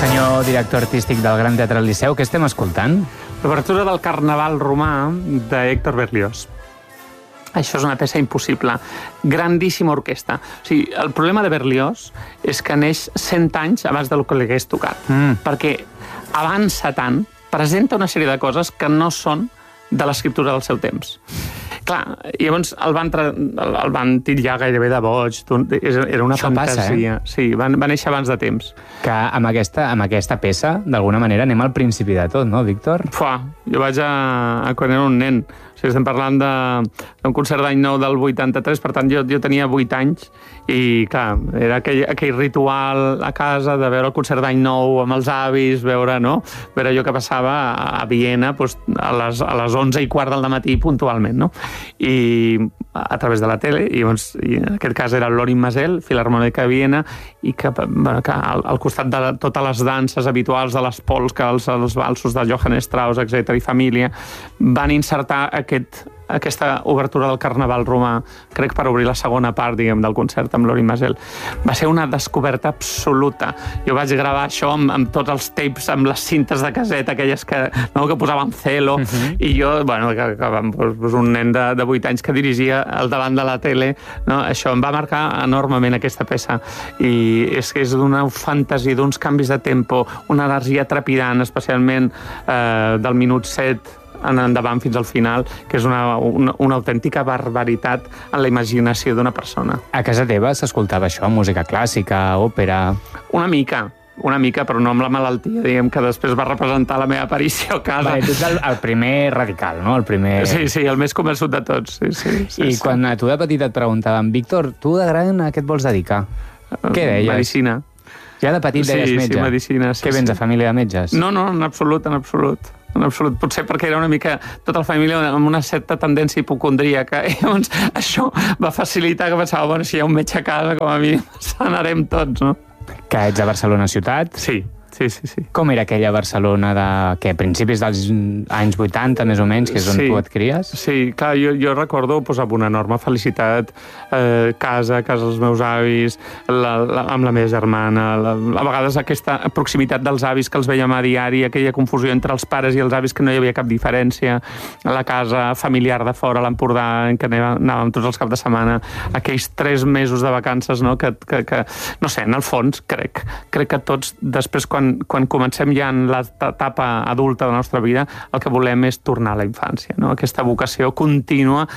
Senyor director artístic del Gran Teatre del Liceu, què estem escoltant? L'obertura del Carnaval romà d'Héctor Berlioz. Això és una peça impossible. Grandíssima orquestra. O sigui, el problema de Berlioz és que neix 100 anys abans del que li hagués tocat. Perquè avança tant, presenta una sèrie de coses que no són de l'escriptura del seu temps. Clar, llavors el van titllar gairebé de boig, era una fantasia. Sí, va néixer abans de temps. Que amb aquesta peça, d'alguna manera, anem al principi de tot, no, Víctor? Jo vaig a quan era un nen. O sigui, estem parlant d'un concert d'any nou del 83, per tant, jo tenia 8 anys i, clar, era aquell ritual a casa de veure el concert d'any nou amb els avis, veure allò que passava a Viena a les 11:15 del matí puntualment, no? I a través de la tele, i en aquest cas era Lorin Maazel, Filharmònica de Viena, i que al costat de totes les danses habituals de les polques, els valsos de Johann Strauss, etc., i família, van insertar aquesta obertura del Carnaval romà, crec per obrir la segona part, del concert amb Lorin Maazel. Va ser una descoberta absoluta. Jo vaig gravar això amb tots els tapes, amb les cintes de caseta, aquelles que posaven celo, i jo, un nen de 8 anys que dirigia al davant de la tele, això em va marcar enormement, aquesta peça. I és que és d'una fantasia, d'uns canvis de tempo, una energia trepidant, especialment del minut 7 en endavant fins al final, que és una autèntica barbaritat en la imaginació d'una persona. A casa teva s'escoltava això, música clàssica, òpera... Una mica, però no amb la malaltia, que després va representar la meva aparició a casa. Tu ets el primer radical, no? Sí, el més convençut de tots. I quan a tu de petit et preguntaven, Víctor, tu de gran a què et vols dedicar? Què deies? Medicina. Ja de petit deies metge? Sí, medicina. Què vens, de família de metges? No, en absolut. Potser perquè era una mica tota la família amb una certa tendència hipocondríaca. I llavors això va facilitar que pensava, si hi ha un metge a casa, com a mi sanarem tots, no? Que ets a Barcelona ciutat? Sí. Com era aquella Barcelona de principis dels anys 80, més o menys, que és on tu et cries? Sí, clar, jo recordo amb una enorme felicitat casa dels meus avis, amb la meva germana, a vegades aquesta proximitat dels avis que els veiem a diari, aquella confusió entre els pares i els avis que no hi havia cap diferència, la casa familiar de fora, a l'Empordà, en què anàvem tots els caps de setmana, aquells 3 mesos de vacances, que no sé, en el fons, crec que tots, després, quan comencem ja en l'etapa adulta de la nostra vida, el que volem és tornar a la infància, no? Aquesta vocació contínua